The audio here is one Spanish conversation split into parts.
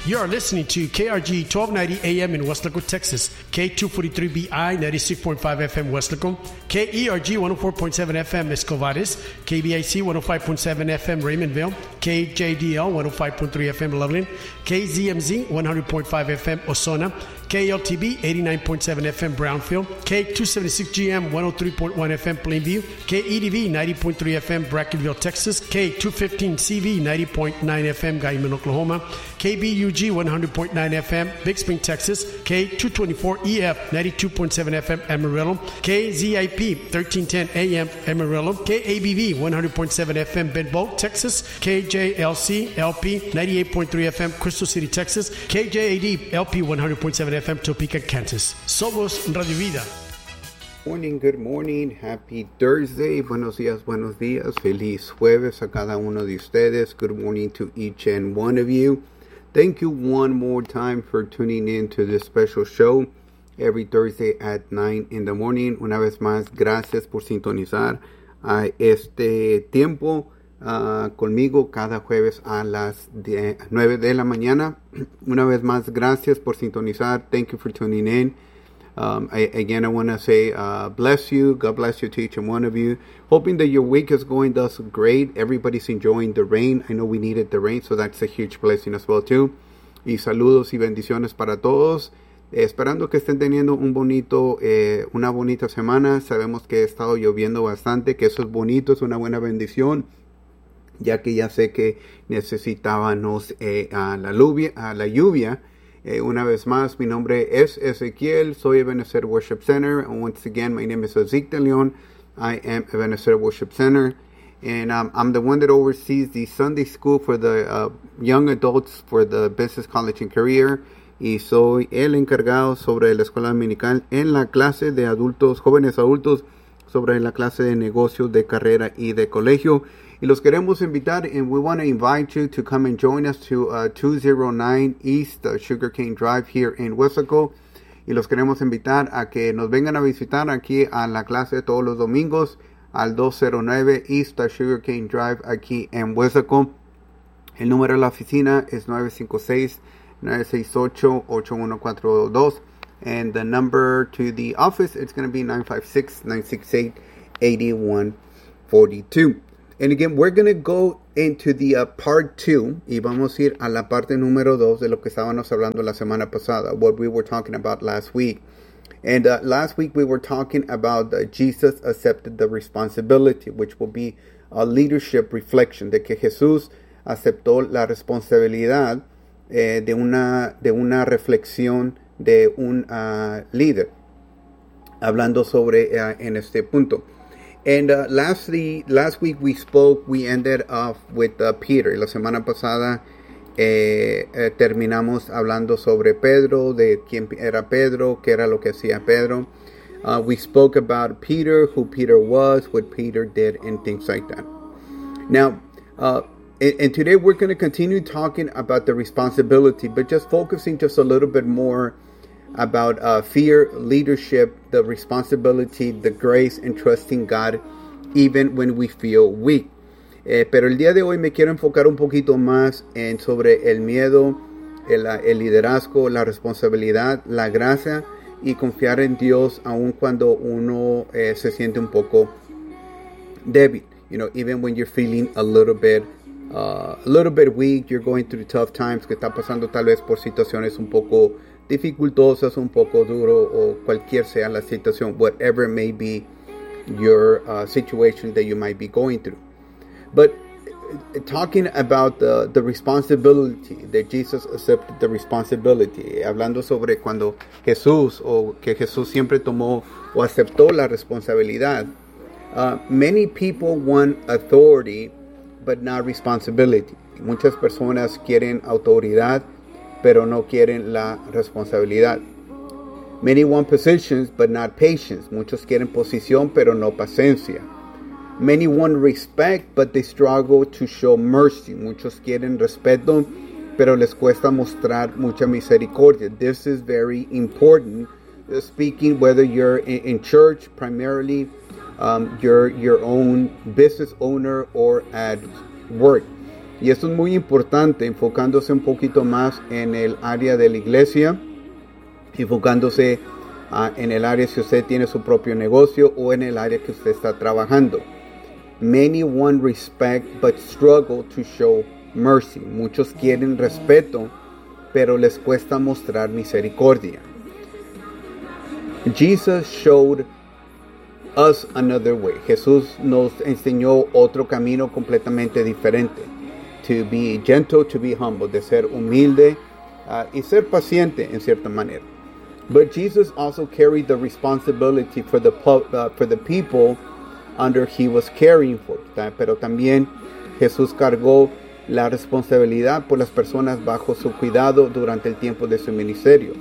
You are listening to KRG 1290 AM in Westlaco, Texas, K243BI 96.5 FM Westlaco, KERG 104.7 FM Escovares, KBIC 105.7 FM Raymondville, KJDL 105.3 FM Loveland, KZMZ 100.5 FM Osona, KLTB 89.7 FM Brownfield, K276GM 103.1 FM Plainview, KEDV 90.3 FM Brackenville, Texas, K215CV 90.9 FM Guyman, Oklahoma, KBUG 100.9 FM Big Spring, Texas, K224EF 92.7 FM Amarillo, KZIP 1310 AM Amarillo, KABV 100.7 FM Benbow, Texas, KJLC LP 98.3 FM Crystal City, Texas, KJAD LP 100.7 FM Topeka, Kansas. Somos Radio Vida. Good morning, happy Thursday, buenos días, feliz jueves a cada uno de ustedes. Good morning to each and one of you. Thank you one more time for tuning in to this special show every Thursday at 9 in the morning. Una vez más, gracias por sintonizar a este tiempo conmigo cada jueves a las 9 de la mañana. Una vez más, gracias por sintonizar. Thank you for tuning in. Again, I want to say bless you. God bless you to each and one of you. Hoping that your week is going thus great. Everybody's enjoying the rain. I know we needed the rain, so that's a huge blessing as well too. Y saludos y bendiciones para todos. Esperando que estén teniendo una bonita semana. Sabemos que ha estado lloviendo bastante, que eso es bonito, es una buena bendición, ya que ya sé que necesitábamos a la lluvia. Una vez más, mi nombre es Ezequiel, soy Ebenezer Worship Center, and once again, my name is Ezequiel de Leon. I am Ebenezer Worship Center, and I'm the one that oversees the Sunday school for the young adults for the Business College and Career, y soy el encargado sobre la escuela dominical en la clase de adultos, jóvenes adultos, sobre la clase de negocios, de carrera y de colegio. Y los queremos invitar, and we want to invite you to come and join us to 209 East Sugarcane Drive here in Westlaco. Y los queremos invitar a que nos vengan a visitar aquí a la clase todos los domingos al 209 East Sugarcane Drive aquí en Westlaco. El número de la oficina es 956-968-8142. And the number to the office, it's going to be 956-968-8142. And again, we're going to go into the part 2, y vamos a ir a la parte número 2 de lo que estábamos hablando la semana pasada, what we were talking about last week. And last week we were talking about Jesus accepted the responsibility, which will be a leadership reflection, de que Jesús aceptó la responsabilidad de una reflexión de un líder, hablando sobre en este punto. And last week we ended off with Peter. La semana pasada terminamos hablando sobre Pedro, de quién era Pedro, qué era lo que hacía Pedro. We spoke about Peter, who Peter was, what Peter did, and things like that. Now, and today we're going to continue talking about the responsibility, but just focusing just a little bit more about fear, leadership, the responsibility, the grace, and trusting God even when we feel weak. Pero el día de hoy me quiero enfocar un poquito más sobre el miedo, el liderazgo, la responsabilidad, la gracia y confiar en Dios aun cuando uno se siente un poco débil. You know, even when you're feeling a little bit weak, you're going through tough times, que está pasando tal vez por situaciones un poco dificultosas, un poco duro, o cualquier sea la situación, whatever may be your situation that you might be going through. But talking about the responsibility, that Jesus accepted the responsibility, hablando sobre cuando Jesús, o que Jesús siempre tomó o aceptó la responsabilidad. Many people want authority, but not responsibility. Muchas personas quieren autoridad, pero no quieren la responsabilidad. Many want positions, but not patience. Muchos quieren posición, pero no paciencia. Many want respect, but they struggle to show mercy. Muchos quieren respeto, pero les cuesta mostrar mucha misericordia. This is very important. Speaking whether you're in church, you're your own business owner, or at work. Y esto es muy importante, enfocándose un poquito más en el área de la iglesia, enfocándose en el área si usted tiene su propio negocio o en el área que usted está trabajando. Many want respect but struggle to show mercy. Muchos quieren respeto, pero les cuesta mostrar misericordia. Jesus showed us another way. Jesús nos enseñó otro camino completamente diferente. To be gentle, to be humble, de ser humilde y ser paciente en cierta manera. But Jesus also carried the responsibility for the people under he was caring for. Pero también Jesús cargó la responsabilidad por las personas bajo su cuidado durante el tiempo de su ministerio.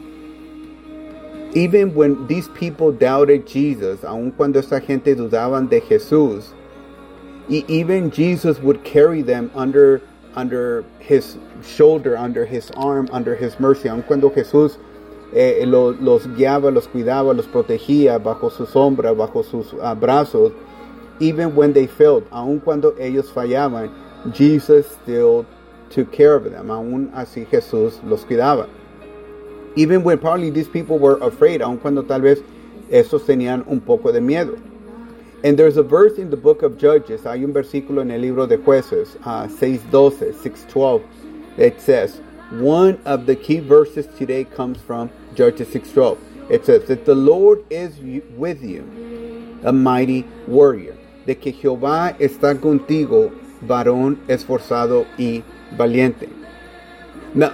Even when these people doubted Jesus, aun cuando esta gente dudaban de Jesús, even Jesus would carry them under his shoulder, under his arm, under his mercy. Aun cuando Jesús los guiaba, los cuidaba, los protegía bajo su sombra, bajo sus brazos, even when they failed, aun cuando ellos fallaban, Jesus still took care of them. Aun así Jesús los cuidaba. Even when probably these people were afraid, aun cuando tal vez estos tenían un poco de miedo. And there's a verse in the book of Judges, hay un versículo en el libro de Jueces, 6:12, 6:12, it says, one of the key verses today comes from Judges 6:12. It says that the Lord is with you, a mighty warrior. De que Jehová está contigo, varón esforzado y valiente. Now,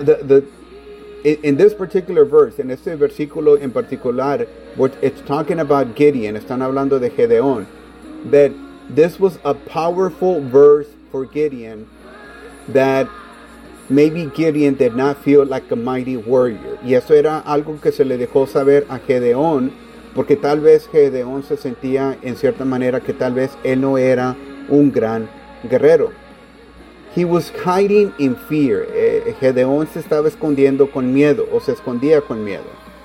in this particular verse, en este versículo en particular, it's talking about Gideon, están hablando de Gedeón, that this was a powerful verse for Gideon, that maybe Gideon did not feel like a mighty warrior. Y eso era algo que se le dejó saber a Gedeón, porque tal vez Gedeón se sentía en cierta manera que tal vez él no era un gran guerrero. He was hiding in fear. Gedeón se estaba escondiendo con miedo, o se escondía con miedo.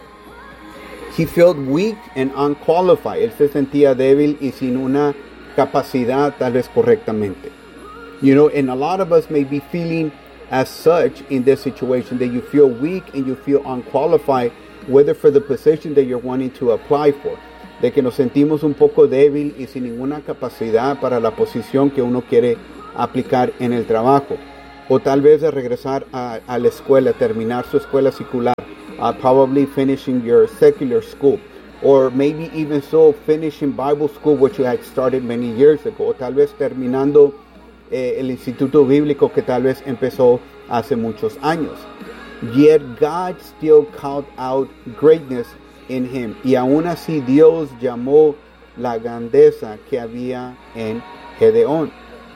He felt weak and unqualified. Él se sentía débil y sin una capacidad tal vez correctamente. You know, and a lot of us may be feeling as such in this situation, that you feel weak and you feel unqualified, whether for the position that you're wanting to apply for. De que nos sentimos un poco débil y sin ninguna capacidad para la posición que uno quiere aplicar en el trabajo, o tal vez de regresar a la escuela, terminar su escuela secular, probably finishing your secular school, or maybe even so finishing Bible school, which you had started many years ago, o tal vez terminando el instituto bíblico que tal vez empezó hace muchos años. Yet God still called out greatness in him, y aún así Dios llamó la grandeza que había en Gedeón.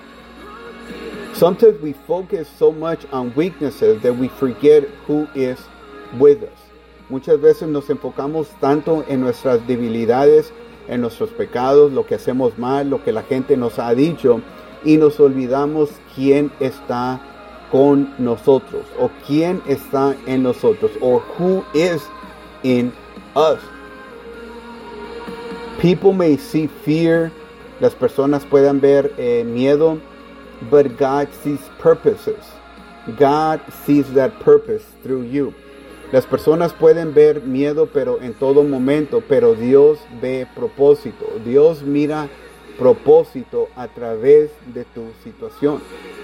Sometimes we focus so much on weaknesses that we forget who is with us. Muchas veces nos enfocamos tanto en nuestras debilidades, en nuestros pecados, lo que hacemos mal, lo que la gente nos ha dicho, y nos olvidamos quién está con nosotros, o quién está en nosotros, or who is in us. People may see fear, las personas puedan ver miedo, but God sees purposes. God sees that purpose through you. Las personas pueden ver miedo, pero en todo momento, pero Dios ve propósito. Dios mira propósito a través de tu situación.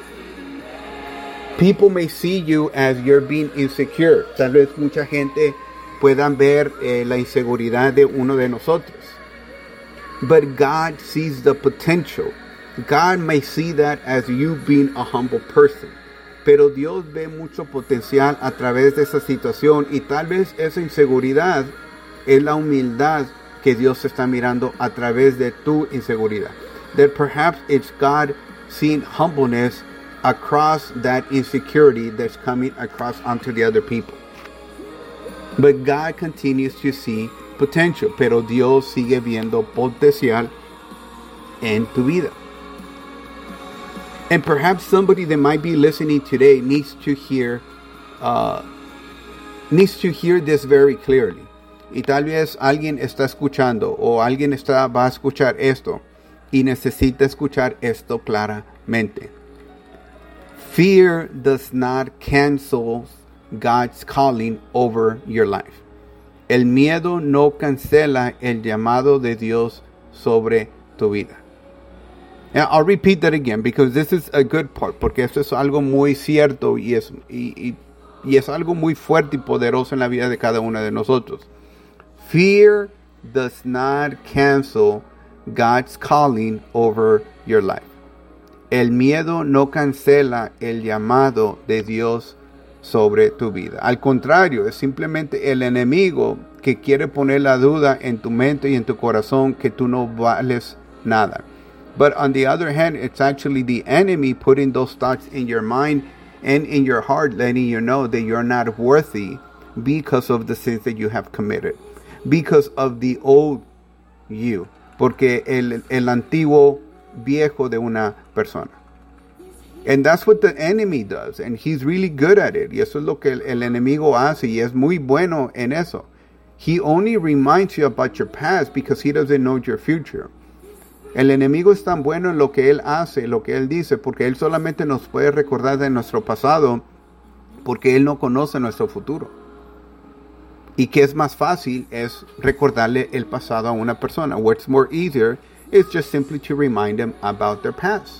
People may see you as you're being insecure. Tal vez mucha gente puedan ver la inseguridad de uno de nosotros. But God sees the potential. God may see that as you being a humble person. Pero Dios ve mucho potencial a través de esa situación, y tal vez esa inseguridad es la humildad que Dios está mirando a través de tu inseguridad. That perhaps it's God seeing humbleness across that insecurity that's coming across onto the other people. But God continues to see potential, pero Dios sigue viendo potencial en tu vida. And perhaps somebody that might be listening today needs to hear this very clearly. Y tal vez alguien está escuchando, o alguien va a escuchar esto y necesita escuchar esto claramente. Fear does not cancel God's calling over your life. El miedo no cancela el llamado de Dios sobre tu vida. Now, I'll repeat that again because this is a good part, porque esto es algo muy cierto y es algo muy fuerte y poderoso en la vida de cada uno de nosotros. Fear does not cancel God's calling over your life. El miedo no cancela el llamado de Dios sobre tu vida. Al contrario, es simplemente el enemigo que quiere poner la duda en tu mente y en tu corazón que tú no vales nada. But on the other hand, it's actually the enemy putting those thoughts in your mind and in your heart, letting you know that you're not worthy because of the sins that you have committed, because of the old you, porque el antiguo viejo de una persona. And that's what the enemy does, and he's really good at it. Y eso es lo que el enemigo hace, y es muy bueno en eso. He only reminds you about your past because he doesn't know your future. El enemigo es tan bueno en lo que él hace, lo que él dice, porque él solamente nos puede recordar de nuestro pasado, porque él no conoce nuestro futuro. Y que es más fácil es recordarle el pasado a una persona. What's more easier is just simply to remind them about their past.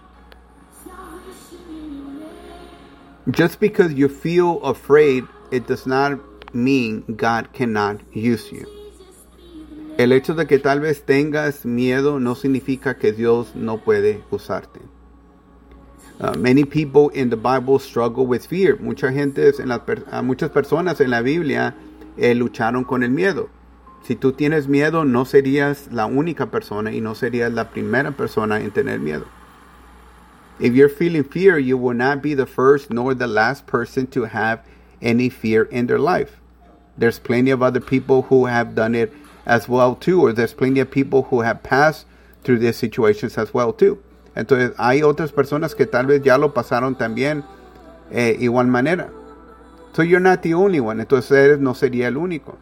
Just because you feel afraid, it does not mean God cannot use you. El hecho de que tal vez tengas miedo no significa que Dios no puede usarte. Many people in the Bible struggle with fear. Muchas personas en la Biblia lucharon con el miedo. Si tú tienes miedo, no serías la única persona y no serías la primera persona en tener miedo. If you're feeling fear, you will not be the first nor the last person to have any fear in their life. There's plenty of other people who have done it as well too, or there's plenty of people who have passed through these situations as well too. Entonces hay otras personas que tal vez ya lo pasaron también igual manera. So you're not the only one. Entonces no sería el único.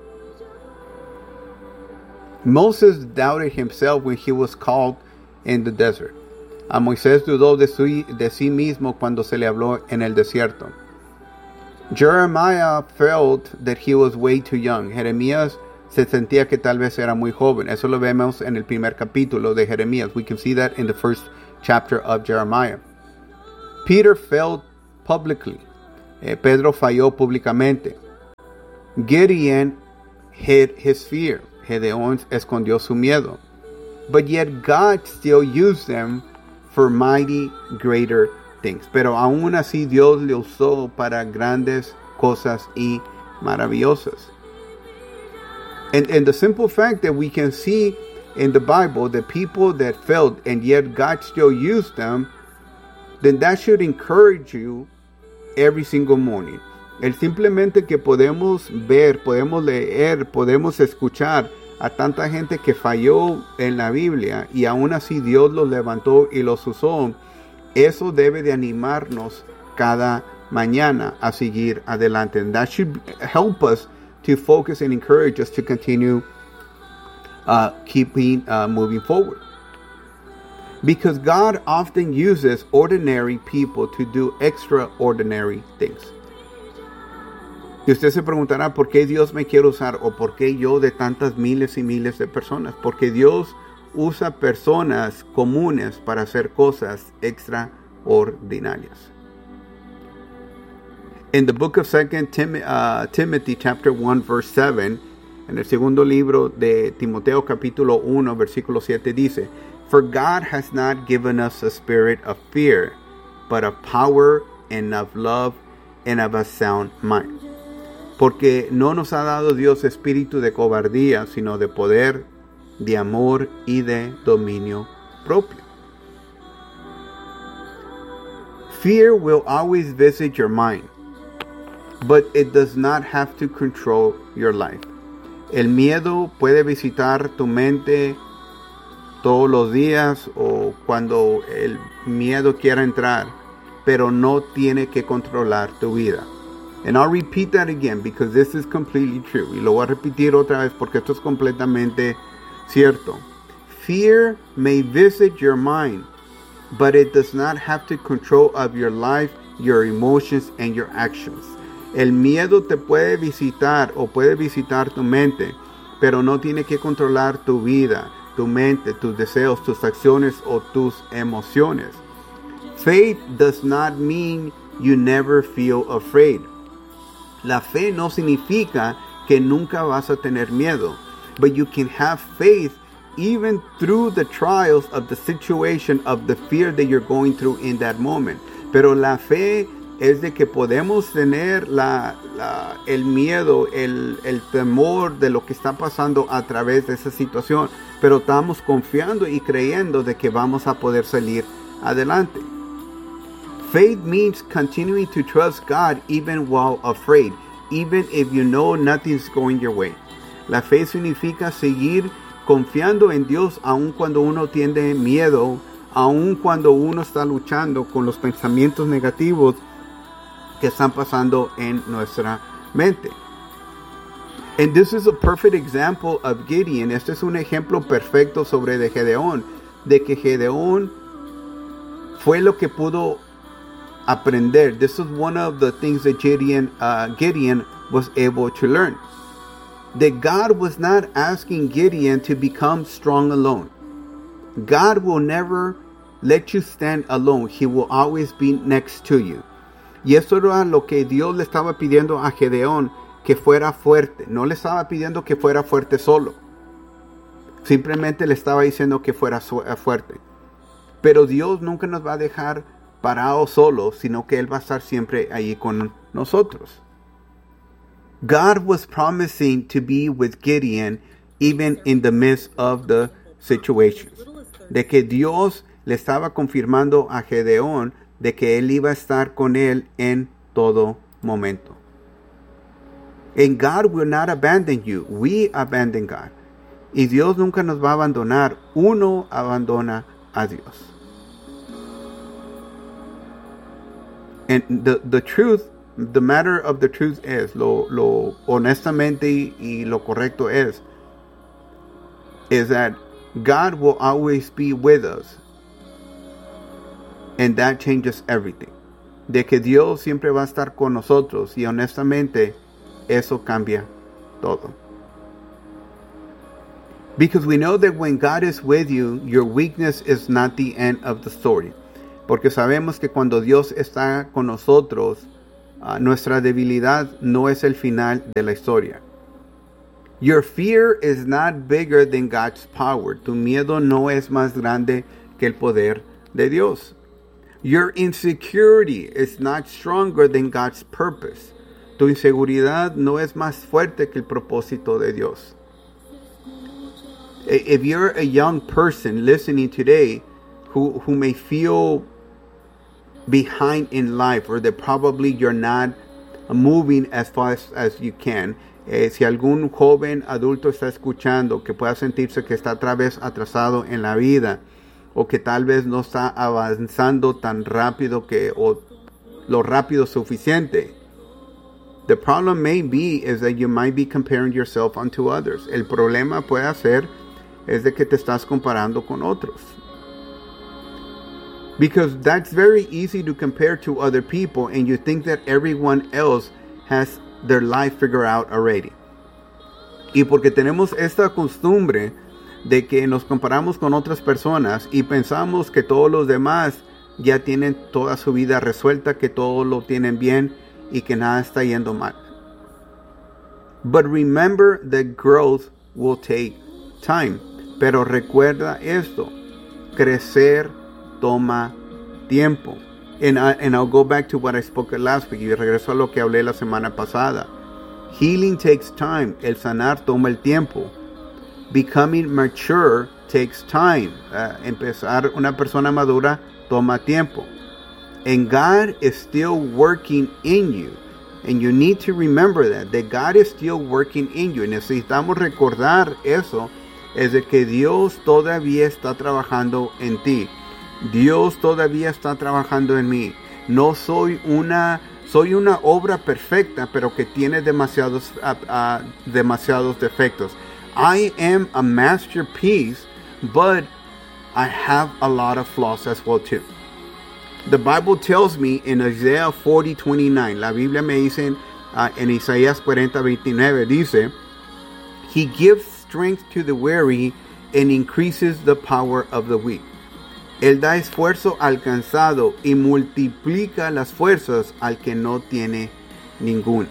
Moses doubted himself when he was called in the desert. A Moisés dudó de sí mismo cuando se le habló en el desierto. Jeremiah felt that he was way too young. Jeremías se sentía que tal vez era muy joven. Eso lo vemos en el primer capítulo de Jeremías. We can see that in the first chapter of Jeremiah. Peter failed publicly. Pedro falló públicamente. Gideon hid his fear. Gedeón escondió su miedo. But yet God still used them for mighty greater things. Pero aún así Dios le usó para grandes cosas y maravillosas. And the simple fact that we can see in the Bible the people that failed and yet God still used them, then that should encourage you every single morning. El simplemente que podemos ver, podemos leer, podemos escuchar a tanta gente que falló en la Biblia y aún así Dios los levantó y los usó, eso debe de animarnos cada mañana a seguir adelante. And that should help us to focus and encourage us to continue moving forward. Because God often uses ordinary people to do extraordinary things. Y usted se preguntará, ¿por qué Dios me quiere usar? ¿O por qué yo de tantas miles y miles de personas? Porque Dios usa personas comunes para hacer cosas extraordinarias. In the book of 2 Timothy chapter 1 verse 7, en el segundo libro de Timoteo capítulo 1 versículo 7 dice, For God has not given us a spirit of fear, but of power and of love and of a sound mind. Porque no nos ha dado Dios espíritu de cobardía, sino de poder, de amor y de dominio propio. Fear will always visit your mind, but it does not have to control your life. El miedo puede visitar tu mente todos los días o cuando el miedo quiera entrar, pero no tiene que controlar tu vida. And I'll repeat that again because this is completely true. Y lo voy a repetir otra vez porque esto es completamente cierto. Fear may visit your mind, but it does not have to control of your life, your emotions, and your actions. El miedo te puede visitar o puede visitar tu mente, pero no tiene que controlar tu vida, tu mente, tus deseos, tus acciones o tus emociones. Faith does not mean you never feel afraid. La fe no significa que nunca vas a tener miedo, but you can have faith even through the trials of the situation of the fear that you're going through in that moment. Pero la fe es de que podemos tener el miedo, el temor de lo que está pasando a través de esa situación, pero estamos confiando y creyendo de que vamos a poder salir adelante. Faith means continuing to trust God even while afraid, even if you know nothing's going your way. La fe significa seguir confiando en Dios aun cuando uno tiene miedo, aun cuando uno está luchando con los pensamientos negativos que están pasando en nuestra mente. And this is a perfect example of Gideon. Este es un ejemplo perfecto sobre de Gedeón, de que Gedeón fue lo que pudo aprender. This is one of the things that Gideon was able to learn. That God was not asking Gideon to become strong alone. God will never let you stand alone. He will always be next to you. Y eso era lo que Dios le estaba pidiendo a Gedeón, que fuera fuerte. No le estaba pidiendo que fuera fuerte solo. Simplemente le estaba diciendo que fuera fuerte. Pero Dios nunca nos va a dejar parados solos, sino que Él va a estar siempre ahí con nosotros. God was promising to be with Gideon even in the midst of the situations. De que Dios le estaba confirmando a Gedeón de que Él iba a estar con él en todo momento. And God will not abandon you. We abandon God. Y Dios nunca nos va a abandonar. Uno abandona a Dios. And the truth, the matter of the truth is, lo honestamente y lo correcto is that God will always be with us. And that changes everything. De que Dios siempre va a estar con nosotros. Y honestamente, eso cambia todo. Because we know that when God is with you, your weakness is not the end of the story. Porque sabemos que cuando Dios está con nosotros, nuestra debilidad no es el final de la historia. Your fear is not bigger than God's power. Tu miedo no es más grande que el poder de Dios. Your insecurity is not stronger than God's purpose. Tu inseguridad no es más fuerte que el propósito de Dios. If you're a young person listening today who may feel behind in life, or that probably you're not moving as fast as you can, si algún joven adulto está escuchando que pueda sentirse que está otra vez atrasado en la vida, o que tal vez no está avanzando tan rápido o lo rápido suficiente. The problem may be is that you might be comparing yourself unto others. El problema puede ser es de que te estás comparando con otros. Because that's very easy to compare to other people, and you think that everyone else has their life figured out already. Y porque tenemos esta costumbre de que nos comparamos con otras personas y pensamos que todos los demás ya tienen toda su vida resuelta, que todo lo tienen bien y que nada está yendo mal. But remember that growth will take time. Pero recuerda esto, crecer toma tiempo. And I'll go back to what I spoke last week. Y regreso a lo que hablé la semana pasada. Healing takes time. El sanar toma el tiempo. Becoming mature takes time. Empezar una persona madura toma tiempo. And God is still working in you. And you need to remember that God is still working in you. Y necesitamos recordar eso, es de que Dios todavía está trabajando en ti. Dios todavía está trabajando en mí. No soy soy una obra perfecta, pero que tiene demasiados defectos. I am a masterpiece, but I have a lot of flaws as well too. The Bible tells me in Isaiah 40:29, la Biblia me dice en Isaías 40:29, dice, He gives strength to the weary and increases the power of the weak. Él da esfuerzo al cansado y multiplica las fuerzas al que no tiene ningunas.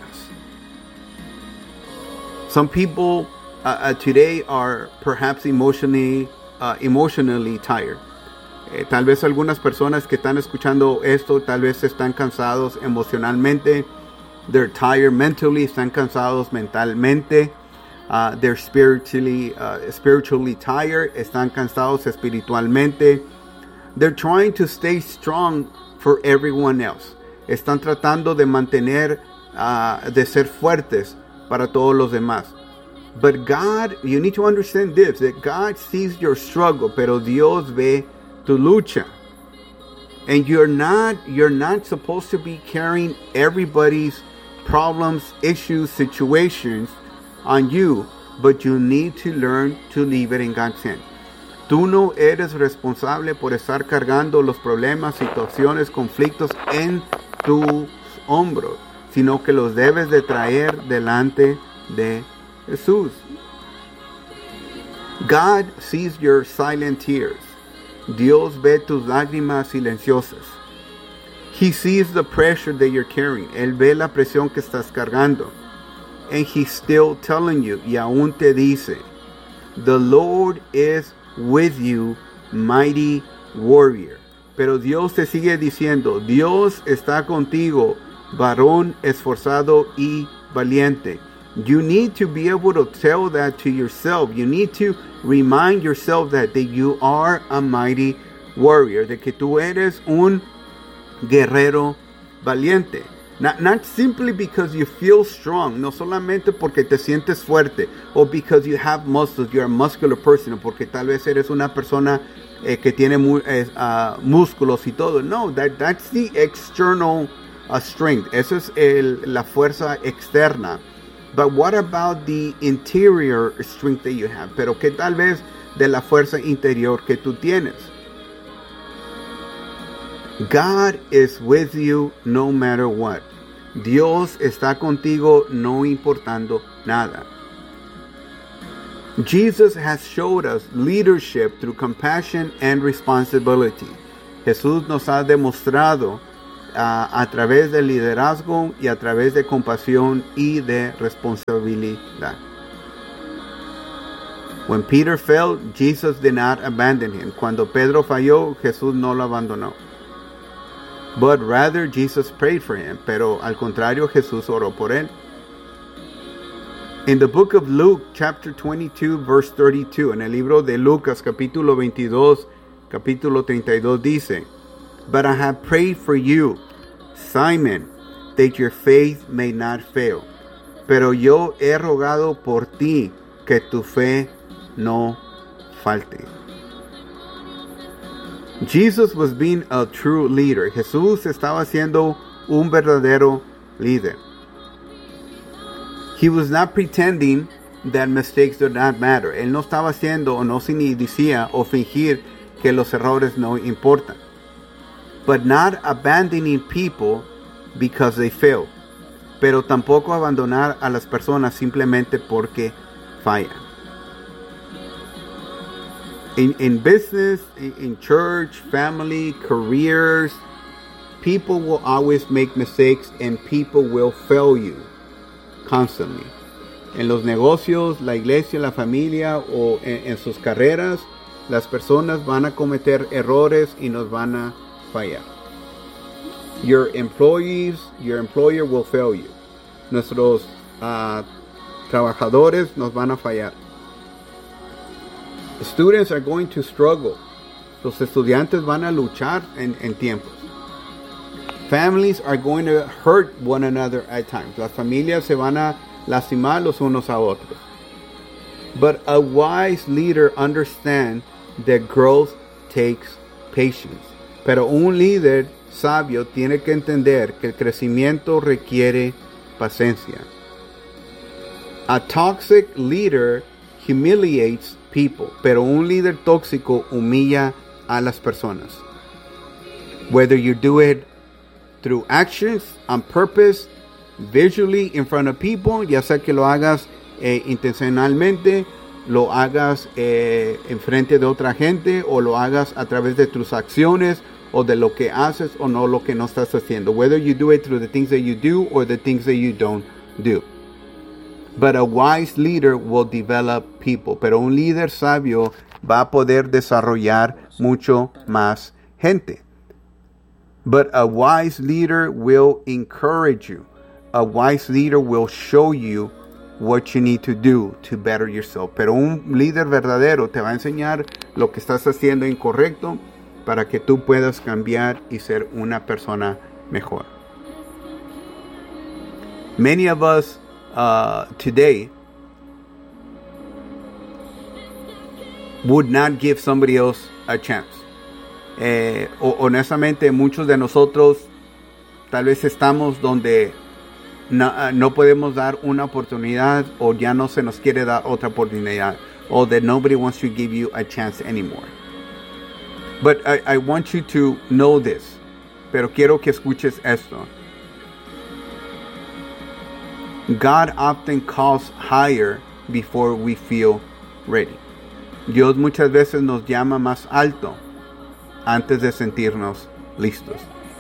Some people today are perhaps emotionally tired. Tal vez algunas personas que están escuchando esto, tal vez están cansados emocionalmente. They're tired mentally, están cansados mentalmente. They're spiritually tired, están cansados espiritualmente. They're trying to stay strong for everyone else. Están tratando de mantener, de ser fuertes para todos los demás. But God, you need to understand this, that God sees your struggle, pero Dios ve tu lucha. And you're not supposed to be carrying everybody's problems, issues, situations on you, but you need to learn to leave it in God's hand. Tú no eres responsable por estar cargando los problemas, situaciones, conflictos en tus hombros, sino que los debes de traer delante de Jesús. God sees your silent tears. Dios ve tus lágrimas silenciosas. He sees the pressure that you're carrying. Él ve la presión que estás cargando. And He's still telling you, y aún te dice, the Lord is with you, mighty warrior. Pero Dios te sigue diciendo, Dios está contigo, varón esforzado y valiente. You need to be able to tell that to yourself. You need to remind yourself that you are a mighty warrior, de que tú eres un guerrero valiente. Not simply because you feel strong, no solamente porque te sientes fuerte, or because you have muscles, you're a muscular person, o porque tal vez eres una persona que tiene músculos y todo. No, that's the external strength. Esa es la fuerza externa. But what about the interior strength that you have? Pero ¿qué tal vez de la fuerza interior que tú tienes? God is with you no matter what. Dios está contigo no importando nada. Jesus has showed us leadership through compassion and responsibility. Jesús nos ha demostrado a través del liderazgo y a través de compasión y de responsabilidad. When Peter fell, Jesus did not abandon him. Cuando Pedro falló, Jesús no lo abandonó. But rather Jesus prayed for him. Pero al contrario, Jesús oró por él. In the book of Luke, chapter 22, verse 32, en el libro de Lucas, capítulo 22, capítulo 32, dice, But I have prayed for you, Simon, that your faith may not fail. Pero yo he rogado por ti, que tu fe no falte. Jesus was being a true leader. Jesús estaba siendo un verdadero líder. He was not pretending that mistakes do not matter. Él no estaba haciendo o no se ni decía o fingir que los errores no importan. But not abandoning people because they fail. Pero tampoco abandonar a las personas simplemente porque fallan. In business, in church, family, careers, people will always make mistakes and people will fail you constantly. En los negocios, la iglesia, la familia o en sus carreras, las personas van a cometer errores y nos van a fallar. Your employer will fail you. Nuestros trabajadores nos van a fallar. Students are going to struggle. Los estudiantes van a luchar en tiempos. Families are going to hurt one another at times. Las familias se van a lastimar los unos a otros. But a wise leader understands that growth takes patience. Pero un líder sabio tiene que entender que el crecimiento requiere paciencia. A toxic leader humiliates people. Pero un líder tóxico humilla a las personas. Whether you do it through actions, on purpose, visually, in front of people, ya sea que lo hagas intencionalmente, lo hagas en frente de otra gente, o lo hagas a través de tus acciones, o de lo que haces o no lo que no estás haciendo. Whether you do it through the things that you do or the things that you don't do. But a wise leader will develop people. Pero un líder sabio va a poder desarrollar mucho más gente. But a wise leader will encourage you. A wise leader will show you what you need to do to better yourself. Pero un líder verdadero te va a enseñar lo que estás haciendo incorrecto para que tú puedas cambiar y ser una persona mejor. Many of us today would not give somebody else a chance. Honestamente, muchos de nosotros tal vez estamos donde no podemos dar una oportunidad, o ya no se nos quiere dar otra oportunidad, or that nobody wants to give you a chance anymore. But I want you to know this, pero quiero que escuches esto. God often calls higher before we feel ready. Dios muchas veces nos llama más alto antes de sentirnos listos.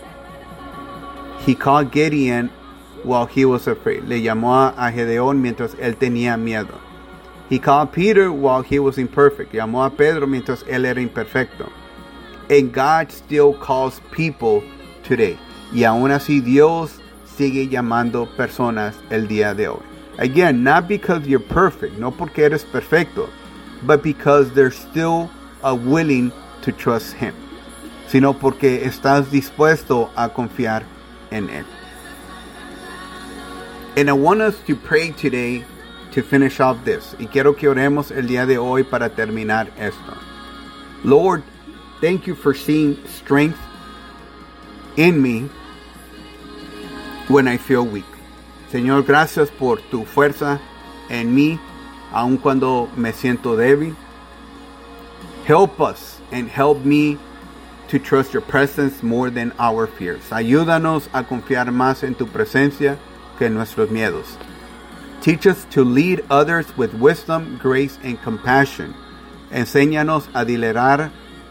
He called Gideon while he was afraid. Le llamó a Gedeón mientras él tenía miedo. He called Peter while he was imperfect. Llamó a Pedro mientras él era imperfecto. And God still calls people today. Y aún así Dios sigue llamando personas el día de hoy. Again, not because you're perfect, no porque eres perfecto, but because they're still willing to trust Him. Sino porque estás dispuesto a confiar en Él. And I want us to pray today to finish off this. Y quiero que oremos el día de hoy para terminar esto. Lord, thank you for seeing strength in me when I feel weak. Señor, gracias por tu fuerza en mí, aun cuando me siento débil. Help us and help me to trust your presence more than our fears. Ayúdanos a confiar más en tu presencia que en nuestros miedos. Teach us to lead others with wisdom, grace, and compassion. Enséñanos a liderar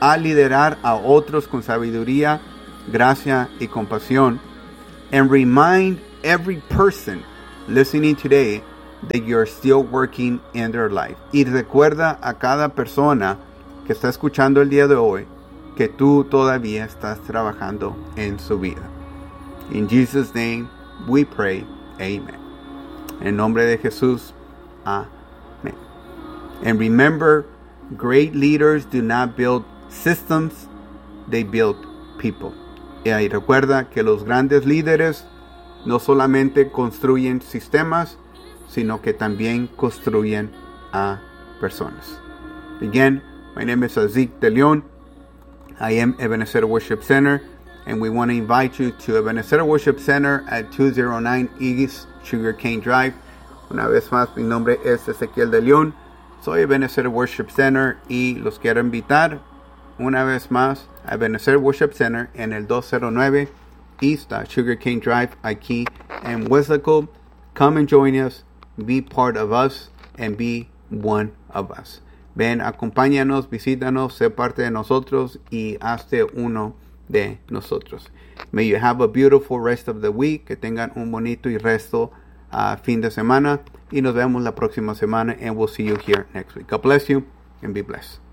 a otros con sabiduría, gracia y compasión. And remind every person listening today that you're still working in their life. Y recuerda a cada persona que está escuchando el día de hoy que tú todavía estás trabajando en su vida. In Jesus' name we pray. Amen. En nombre de Jesús. Amen. And remember, great leaders do not build systems, they build people. Y ahí recuerda que los grandes líderes no solamente construyen sistemas, sino que también construyen a personas. Again, my name is Azik De Leon. I am Ebenezer Worship Center, and we want to invite you to Ebenezer Worship Center at 209 East Sugarcane Drive. Una vez más, mi nombre es Ezequiel De Leon. Soy Ebenezer Worship Center y los quiero invitar una vez más a Ebenezer Worship Center en el 209 East Sugarcane Drive aquí en Weslaco. Come and join us, be part of us, and be one of us. Ven, acompáñanos, visítanos, sé parte de nosotros y hazte uno de nosotros. May you have a beautiful rest of the week. Que tengan un bonito y resto fin de semana. Y nos vemos la próxima semana. And we'll see you here next week. God bless you and be blessed.